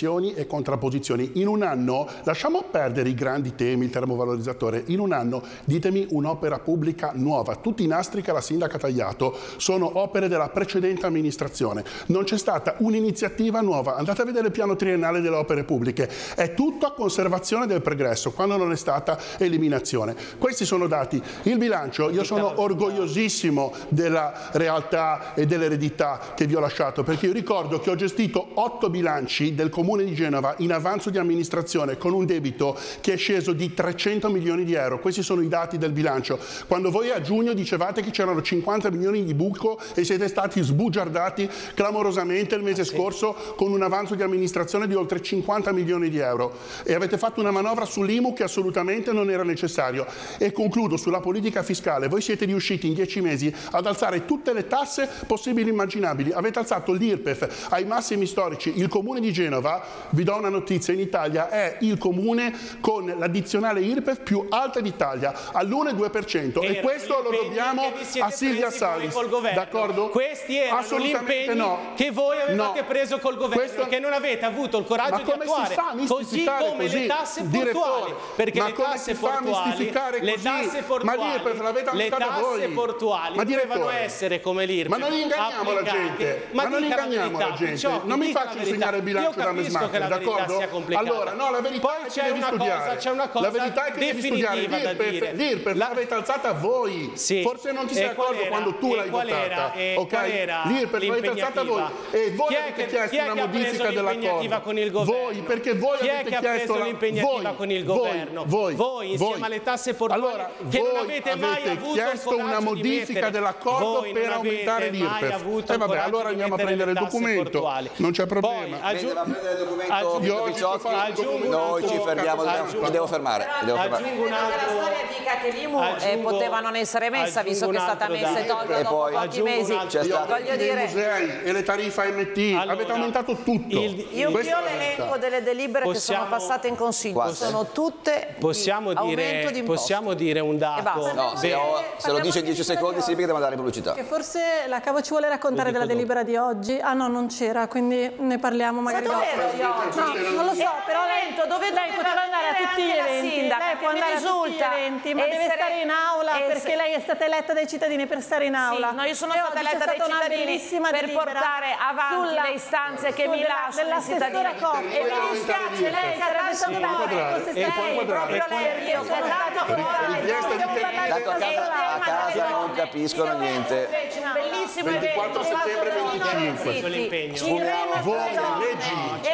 tensioni e contrapposizioni. In un anno, lasciamo perdere i grandi temi, il termovalorizzatore, in un anno ditemi un'opera pubblica nuova. Tutti i nastri che la sindaca ha tagliato sono opere della precedente amministrazione. Non c'è stata un'iniziativa nuova. Andate a vedere il piano triennale delle opere pubbliche. È tutto a conservazione del pregresso, quando non è stata eliminazione. Questi sono dati. Il bilancio, io sono orgogliosissimo della realtà e dell'eredità che vi ho lasciato, perché io ricordo che ho gestito 8 bilanci del Comune di Genova in avanzo di amministrazione con un debito che è sceso di 300 milioni di euro. Questi sono i dati del bilancio. Quando voi a giugno dicevate che c'erano 50 milioni di buco e siete stati sbugiardati clamorosamente il mese scorso con un avanzo di amministrazione di oltre 50 milioni di euro e avete fatto una manovra sull'IMU che assolutamente non era necessario. E concludo sulla politica fiscale. Voi siete riusciti in 10 mesi ad alzare tutte le tasse possibili e immaginabili. Avete alzato l'IRPEF ai massimi storici. Il Comune di Genova, vi do una notizia, in Italia è il comune con l'addizionale IRPEF più alta d'Italia, all'1,2%, e questo lo dobbiamo a Silvia Salis. D'accordo? Questi erano gli impegni che voi avevate preso col governo, che non avete avuto il coraggio di attuare, così come le tasse portuali, perché le tasse portuali dovevano essere come l'IRPEF. Ma non inganniamo la gente, non mi faccio insegnare il bilancio da Mesmacchi, d'accordo? Allora, no, la verità è che devi studiare. La verità è che devi studiare. L'IRPEF l'avete alzata voi. Forse non ti sei accorto quando tu l'hai votata. L'IRPEF l'avete alzata voi. E voi avete chiesto una modifica dell'accordo. Voi, perché voi avete chiesto l'impegnativa con il governo. Voi insieme alle tasse portuali che non avete mai avuto chiesto una modifica dell'accordo per aumentare l'IRPEF. E vabbè, allora andiamo a prendere il documento, non c'è problema. Noi ci fermiamo, mi devo fermare. Aggiungo un altro. La storia dica che l'IMU poteva non essere messa, visto che è stata messa e tolta dopo pochi mesi. Voglio dire, i musei e le tariffe AMT, avete aumentato tutto. Io l'elenco delle delibere che sono passate in Consiglio, sono tutte aumento di imposte. Possiamo dire un dato? No, se lo dice in 10 secondi significa che mandare in pubblicità. Che forse la Cavo ci vuole raccontare della delibera di oggi. Ah no, non c'era, quindi ne parliamo magari dopo. No, non lo so, però lei poteva andare a tutti gli eventi. Lei può andare a tutti gli eventi, ma deve stare in aula perché lei è stata eletta dai cittadini per stare in aula. Sì, no, io sono stata eletta dai cittadini per portare avanti le istanze che mi lasciano i cittadini. E mi dispiace, lei sarebbe stato proprio lei, ho votato Tanto a casa non capiscono niente. Bellissimo 24 settembre 25. leggi.